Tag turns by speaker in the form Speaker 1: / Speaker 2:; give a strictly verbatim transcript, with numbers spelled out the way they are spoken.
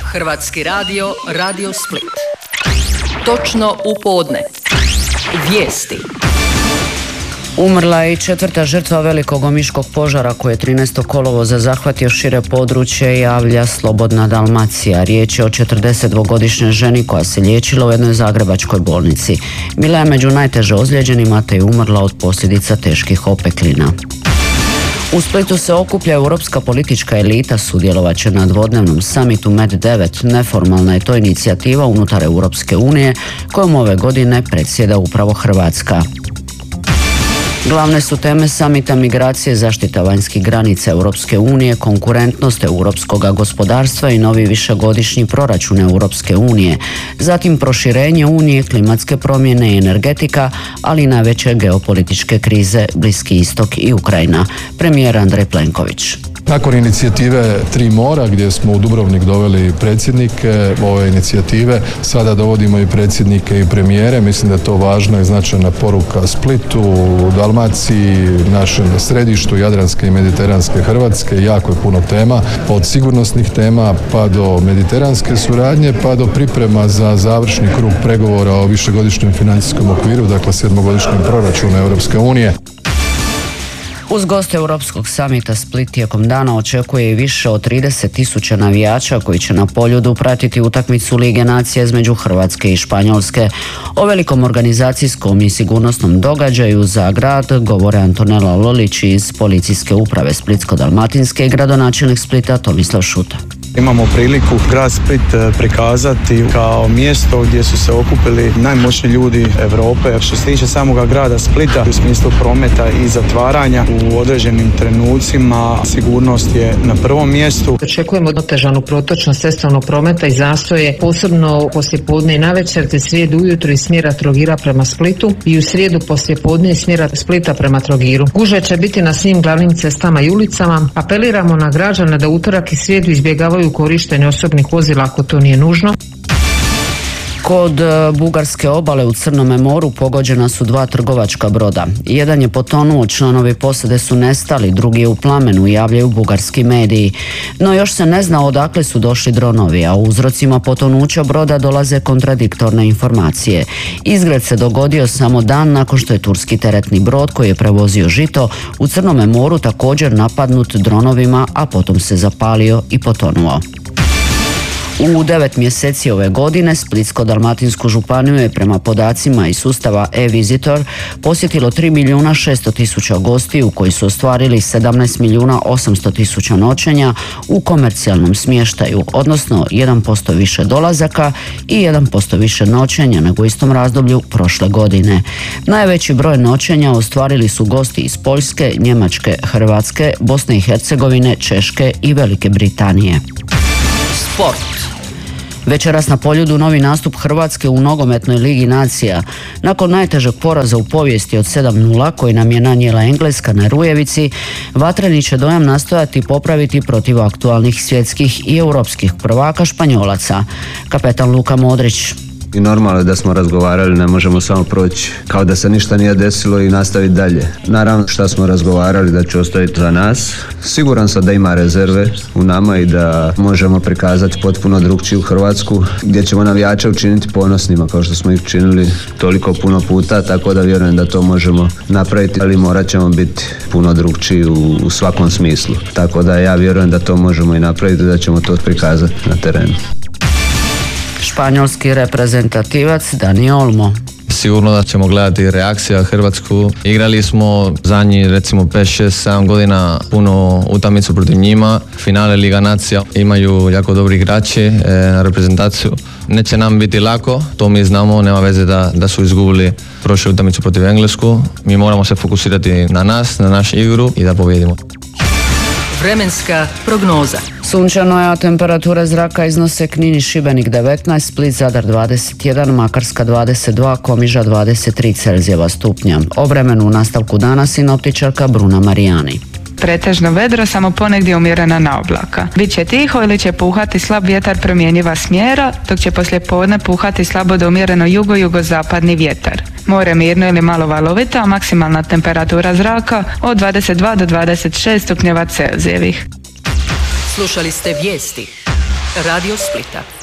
Speaker 1: Hrvatski radio, Radio Split. Točno u podne. Vijesti.
Speaker 2: Umrla je i četvrta žrtva velikog omiškog požara koji je trinaestog kolovoza zahvatio šire područje, javlja Slobodna Dalmacija. Riječ je o četrdesetdvogodišnjoj ženi koja se liječila u jednoj zagrebačkoj bolnici. Bila je među najteže ozlijeđenima te je umrla od posljedica teških opeklina. U Splitu se okuplja europska politička elita, sudjelovat će na dvodnevnom samitu Med devet. Neformalna je to inicijativa unutar Europske unije kojom ove godine predsjeda upravo Hrvatska. Glavne su teme samita migracije, zaštita vanjskih granica Europske unije, konkurentnost europskog gospodarstva i novi višegodišnji proračun Europske unije, zatim proširenje unije, klimatske promjene i energetika, ali i najveće geopolitičke krize Bliski istok i Ukrajina. Premijer Andrej Plenković.
Speaker 3: Nakon inicijative Tri mora, gdje smo u Dubrovnik doveli predsjednike ove inicijative, sada dovodimo i predsjednike i premijere. Mislim da je to važna i značajna poruka Splitu, Dalmaciji, našem središtu Jadranske i Mediteranske Hrvatske. Jako je puno tema, od sigurnosnih tema pa do mediteranske suradnje, pa do priprema za završni krug pregovora o višegodišnjem financijskom okviru, dakle sedmogodišnjem proračunu Europske unije.
Speaker 2: Uz goste Europskog samita Split tijekom dana očekuje i više od trideset tisuća navijača koji će na Poljudu pratiti utakmicu Lige nacija između Hrvatske i Španjolske. O velikom organizacijskom i sigurnosnom događaju za grad govore Antonela Lolić iz Policijske uprave Splitsko-dalmatinske i gradonačelnik Splita Tomislav Šuta.
Speaker 4: Imamo priliku grad Split prikazati kao mjesto gdje su se okupili najmoćniji ljudi Europe. Što se tiče samoga grada Splita u smislu prometa i zatvaranja u određenim trenucima, sigurnost je na prvom mjestu.
Speaker 5: Očekujemo otežanu protočnost cestovnog prometa i zastoje, posebno poslijepodne i navečer, te srijedu ujutro iz smjera Trogira prema Splitu i u srijedu poslijepodne iz smjera Splita prema Trogiru. Gužve će biti na svim glavnim cestama i ulicama. Apeliramo na građane da utorak i srijedu izbjegavaju korištenje osobnih vozila ako to nije nužno.
Speaker 2: Kod bugarske obale u Crnome moru pogođena su dva trgovačka broda. Jedan je potonuo, članovi posade su nestali, drugi je u plamenu, javljaju bugarski mediji. No još se ne zna odakle su došli dronovi, a u uzrocima potonuća broda dolaze kontradiktorne informacije. Izgred se dogodio samo dan nakon što je turski teretni brod koji je prevozio žito u Crnome moru također napadnut dronovima, a potom se zapalio i potonuo. U devet mjeseci ove godine Splitsko-dalmatinsku županiju je prema podacima iz sustava e-Visitor posjetilo tri milijuna šesto tisuća gostiju koji su ostvarili sedamnaest milijuna osamsto tisuća noćenja u komercijalnom smještaju, odnosno jedan posto više dolazaka i jedan posto više noćenja nego u istom razdoblju prošle godine. Najveći broj noćenja ostvarili su gosti iz Poljske, Njemačke, Hrvatske, Bosne i Hercegovine, Češke i Velike Britanije.
Speaker 1: Sport.
Speaker 2: Večeras na Poljudu novi nastup Hrvatske u nogometnoj Ligi nacija. Nakon najtežeg poraza u povijesti od sedam nula koji nam je nanijela Engleska na Rujevici, vatreni će dojam nastojati popraviti protiv aktualnih svjetskih i europskih prvaka Španjolaca. Kapetan Luka Modrić.
Speaker 6: I normalno da smo razgovarali, ne možemo samo proći kao da se ništa nije desilo i nastaviti dalje. Naravno što smo razgovarali da će ostaviti za nas. Siguran sam da ima rezerve u nama i da možemo prikazati potpuno drugčiju Hrvatsku gdje ćemo navijače učiniti ponosnima kao što smo ih učinili toliko puno puta, tako da vjerujem da to možemo napraviti, ali morat ćemo biti puno drugčiji u, u svakom smislu. Tako da ja vjerujem da to možemo i napraviti, da ćemo to prikazati na terenu.
Speaker 2: Španjolski reprezentativac Dani Olmo.
Speaker 7: Sigurno da ćemo gledati reakcija Hrvatsku. Igrali smo zadnji recimo pet, šest, sedam godina puno utakmicu protiv njima. Finale Liga nacija imaju jako dobri igrači e, na reprezentaciju. Neće nam biti lako, to mi znamo, nema veze da, da su izgubili prošlu utakmicu protiv Englesku. Mi moramo se fokusirati na nas, na našu igru i da pobjedimo.
Speaker 1: Vremenska prognoza.
Speaker 2: Sunčano je, a temperature zraka iznose Knin i Šibenik devetnaest, Split, Zadar dvadeset jedan, Makarska dvadeset dva, Komiža dvadeset tri Celzijeva stupnja. O vremenu u nastavku dana sinoptičarka Bruna Marijani.
Speaker 8: Pretežno vedro, samo ponegdje umjerena na oblaka. Biće tiho ili će puhati slab vjetar promjenjiva smjera, dok će poslijepodne puhati slabo do umjereno jugo-jugozapadni vjetar. More mirno ili malo valovito, a maksimalna temperatura zraka od dvadeset dva do dvadeset šest stupnjeva Celzijevih.
Speaker 1: Slušali ste vijesti. Radio Splita.